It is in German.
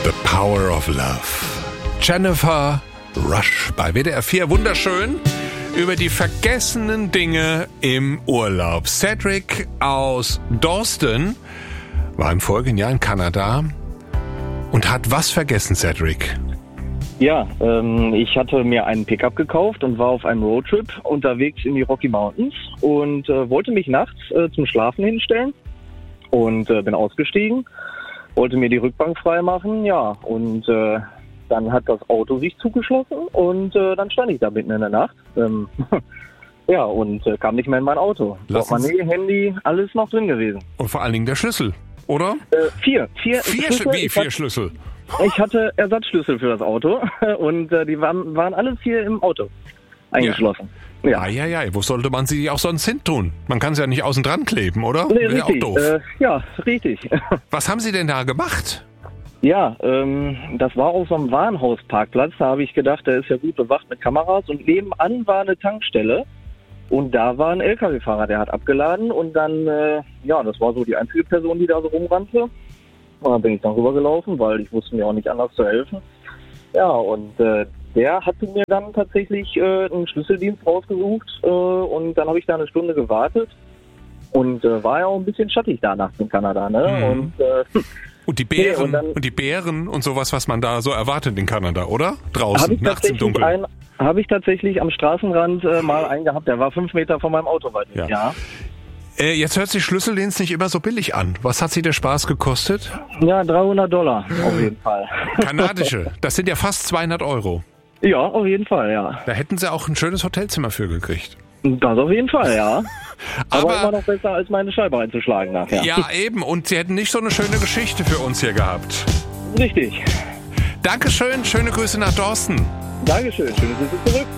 The Power of Love. Jennifer Rush bei WDR 4. Wunderschön. Über die vergessenen Dinge im Urlaub. Cedric aus Dawson war im vorigen Jahr in Kanada und hat was vergessen, Cedric? Ja, ich hatte mir einen Pickup gekauft und war auf einem Roadtrip unterwegs in die Rocky Mountains und wollte mich nachts zum Schlafen hinstellen und bin ausgestiegen, wollte mir die Rückbank freimachen, ja, und dann hat das Auto sich zugeschlossen und dann stand ich da mitten in der Nacht. Ja, und kam nicht mehr in mein Auto. Portemonnaie, Handy, alles noch drin gewesen. Und vor allen Dingen der Schlüssel, oder? Vier Schlüssel. Wie, vier Schlüssel? Ich hatte Ersatzschlüssel für das Auto und die waren alle 4 im Auto eingeschlossen. Ja. Ja. Wo sollte man sie auch sonst hin tun? Man kann sie ja nicht außen dran kleben, oder? Nee, wäre richtig. Auch doof. Ja, richtig. Was haben Sie denn da gemacht? Ja, das war auf so einem Warenhausparkplatz. Da habe ich gedacht, der ist ja gut bewacht mit Kameras. Und nebenan war eine Tankstelle. Und da war ein LKW-Fahrer, der hat abgeladen. Und dann, das war so die einzige Person, die da so rumrannte. Und dann bin ich dann rübergelaufen, weil ich wusste mir auch nicht anders zu helfen. Ja, und der hatte mir dann tatsächlich einen Schlüsseldienst rausgesucht. Und dann habe ich da eine Stunde gewartet. Und war ja auch ein bisschen schattig da nachts in Kanada, ne? Und die Bären und die Bären und sowas, was man da so erwartet in Kanada, oder? Draußen, nachts im Dunkeln. Habe ich tatsächlich am Straßenrand mal einen gehabt, der war 5 Meter von meinem Auto weit weg. Ja. Jetzt hört sich Schlüsseldienst nicht immer so billig an. Was hat Sie der Spaß gekostet? Ja, $300 auf jeden Fall. Kanadische, das sind ja fast 200 €. Ja, auf jeden Fall, ja. Da hätten Sie auch ein schönes Hotelzimmer für gekriegt. Das auf jeden Fall, ja. Aber immer noch besser, als meine Scheibe einzuschlagen nachher. Ja, eben. Und Sie hätten nicht so eine schöne Geschichte für uns hier gehabt. Richtig. Dankeschön. Schöne Grüße nach Dawson. Dankeschön. Schöne Grüße zurück.